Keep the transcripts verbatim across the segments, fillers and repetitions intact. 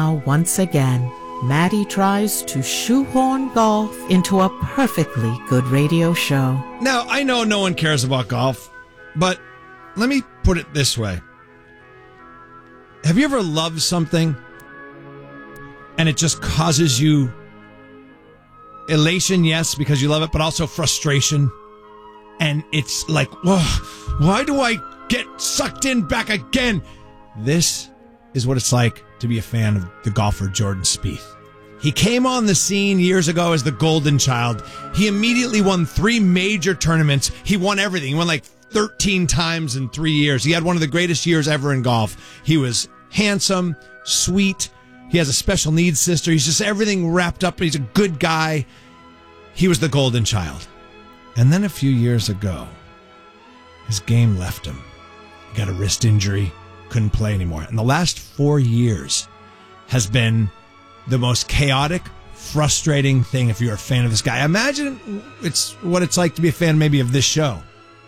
now, once again, Maddie tries to shoehorn golf into a perfectly good radio show. Now, I know no one cares about golf, but let me put it this way. Have you ever loved something and it just causes you elation, yes, because you love it, but also frustration? And it's like, whoa, why do I get sucked in back again? This is what it's like to be a fan of the golfer Jordan Spieth. He came on the scene years ago as the golden child. He immediately won three major tournaments. He won everything. He won like thirteen times in three years. He had one of the greatest years ever in golf. He was handsome, sweet. He has a special needs sister. He's just everything wrapped up. He's a good guy. He was the golden child. And then a few years ago, his game left him. He got a wrist injury, couldn't play anymore. And the last four years has been the most chaotic, frustrating thing if you're a fan of this guy. Imagine it's what it's like to be a fan maybe of this show.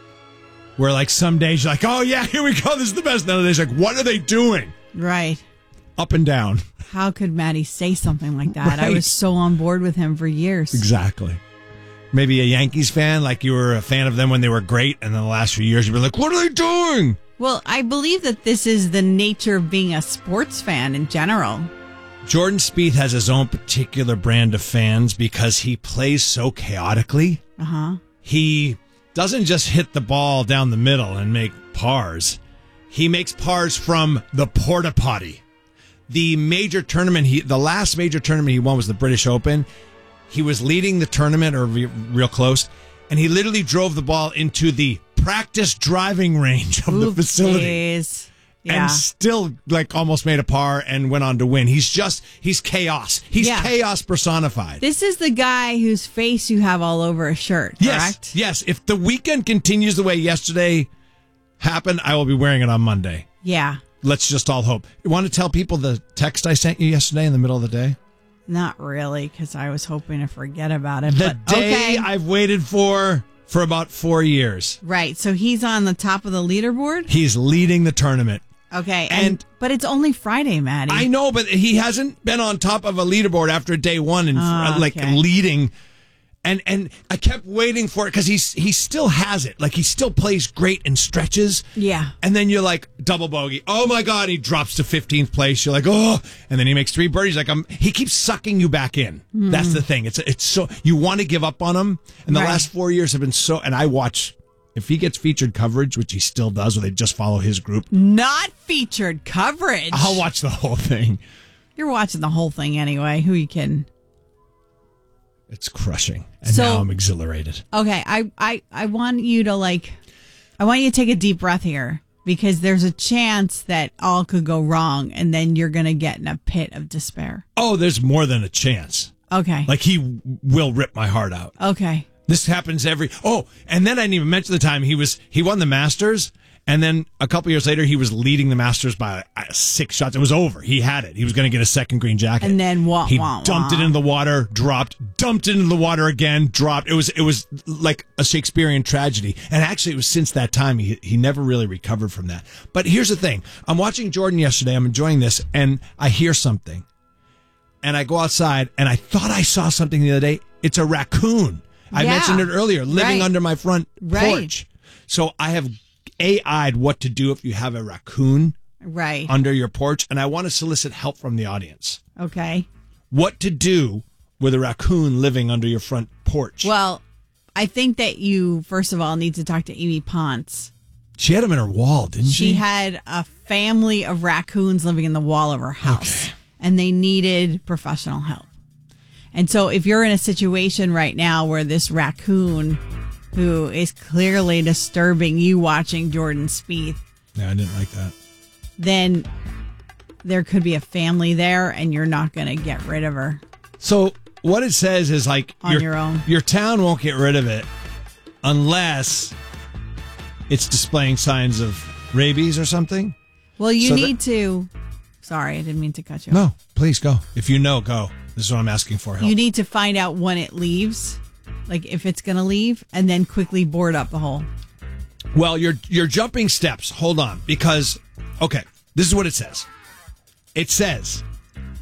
Where like some days you're like, oh yeah, here we go, this is the best. And other days you're like, what are they doing? Right. Up and down. How could Maddie say something like that? Right. I was so on board with him for years. Exactly. Maybe a Yankees fan, like you were a fan of them when they were great, and then the last few years you've been like, what are they doing? Well, I believe that this is the nature of being a sports fan in general. Jordan Spieth has his own particular brand of fans because he plays so chaotically. Uh-huh. He doesn't just hit the ball down the middle and make pars. He makes pars from the porta potty. The major tournament, he, the last major tournament he won was the British Open. He was leading the tournament, or re- real close, and he literally drove the ball into the practice driving range of Oop, the facility. Geez. Yeah. And still, like, almost made a par and went on to win. He's just, he's chaos. He's Yeah. chaos personified. This is the guy whose face you have all over a shirt, correct? Yes, yes. If the weekend continues the way yesterday happened, I will be wearing it on Monday. Yeah. Let's just all hope. You want to tell people the text I sent you yesterday in the middle of the day? Not really, because I was hoping to forget about it. The but, day okay. I've waited for for about four years. Right. So he's on the top of the leaderboard? He's leading the tournament. Okay. And- And, but it's only Friday, Maddie. I know, but he hasn't been on top of a leaderboard after day one and Oh, like okay. leading. And and I kept waiting for it because he's he still has it. Like he still plays great in stretches. Yeah. And then you're like, double bogey. Oh my God, he drops to fifteenth place. You're like, oh, and then he makes three birdies. Like I'm, he keeps sucking you back in. Mm. That's the thing. It's it's so you want to give up on him. And the Right. last four years have been so. And I watch if he gets featured coverage, which he still does, where they just follow his group. Not featured coverage. I'll watch the whole thing. You're watching the whole thing anyway. Who you kidding? It's crushing. And So- now I'm exhilarated. Okay, I, I, I want you to like, I want you to take a deep breath here because there's a chance that all could go wrong and then you're going to get in a pit of despair. Oh, there's more than a chance. Okay. Like he w- will rip my heart out. Okay. This happens every. Oh, and then I didn't even mention the time he was he won the Masters, and then a couple years later he was leading the Masters by uh, six shots. It was over. He had it. He was going to get a second green jacket. And then wah, he wah, dumped wah. it into the water, dropped, dumped it into the water again, dropped. It was it was like a Shakespearean tragedy. And actually, it was since that time he he never really recovered from that. But here's the thing: I'm watching Jordan yesterday. I'm enjoying this, and I hear something, and I go outside, and I thought I saw something the other day. It's a raccoon. I Yeah. mentioned it earlier, living Right. under my front Right. porch. So I have A I'd what to do if you have a raccoon Right. under your porch, and I want to solicit help from the audience. Okay. What to do with a raccoon living under your front porch? Well, I think that you, first of all, need to talk to Amy Ponce. She had him in her wall, didn't she? She had a family of raccoons living in the wall of her house, Okay. and they needed professional help. And so if you're in a situation right now where this raccoon, who is clearly disturbing you watching Jordan Spieth, Yeah, I didn't like that. then there could be a family there and you're not going to get rid of her. So what it says is like On your own. Your town won't get rid of it unless it's displaying signs of rabies or something. Well, you So need to... Sorry, I didn't mean to cut you off. No, please go. If you know, go. This is what I'm asking for. Help. You need to find out when it leaves, like if it's going to leave, and then quickly board up the hole. Well, you're you're jumping steps. Hold on, because okay, this is what it says. It says